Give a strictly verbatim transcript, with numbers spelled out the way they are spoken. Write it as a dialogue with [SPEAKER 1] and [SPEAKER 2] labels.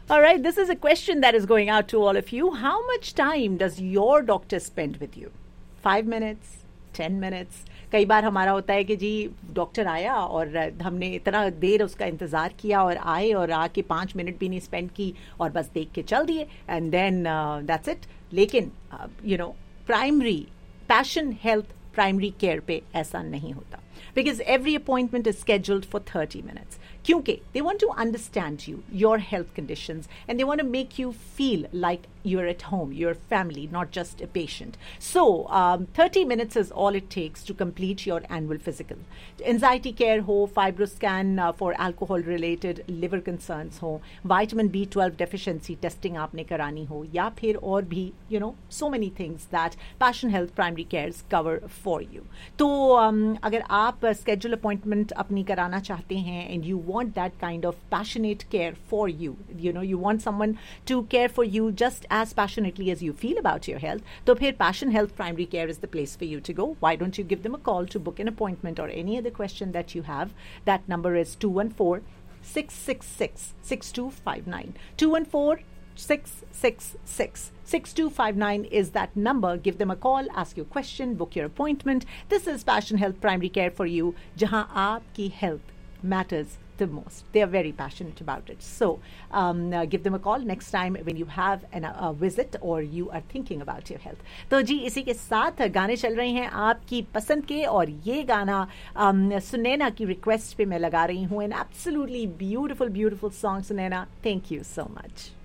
[SPEAKER 1] All right, this is a question that is going out to all of you. How much time does your doctor spend with you? Five minutes? Ten minutes? कई बार हमारा होता है कि जी doctor आया और हमने इतना देर उसका इंतज़ार किया और आए और आके पाँच मिनट भी नहीं स्पेंड की और बस देख के चल दिए एंड देन दैट्स इट. लेकिन you know primary passion health primary care पे ऐसा नहीं होता, because every appointment is scheduled for thirty minutes. Kyunki they want to understand you, your health conditions, and they want to make you feel like you're at home, you're family, not just a patient. So um, thirty minutes is all it takes to complete your annual physical. Anxiety care ho, fibroscan uh, for alcohol related liver concerns ho, vitamin B twelve deficiency testing aapne karani ho, ya phir aur bhi, you know, so many things that Passion Health Primary Cares cover for you. तो um, अगर आप schedule appointment अपनी कराना चाहते हैं and you want that kind of passionate care for you, you know, you want someone to care for you just as passionately as you feel about your health, तो फिर Passion Health Primary Care is the place for you to go. Why don't you give them a call to book an appointment or any other question that you have? That number is two one four, six six six, six two five nine. two one four, six six six, six two five nine is that number. Give them a call, ask your question, book your appointment. This is Passion Health Primary Care for you, jahan aapki health matters the most. They are very passionate about it. So um, uh, give them a call next time when you have an, a visit or you are thinking about your health. तो जी इसी के साथ गाने चल रहे हैं आपकी पसंद के, और ये गाना um, सुनैना की रिक्वेस्ट पे मैं लगा रही हूँ. An absolutely beautiful beautiful song, Sunaina. Thank you so much.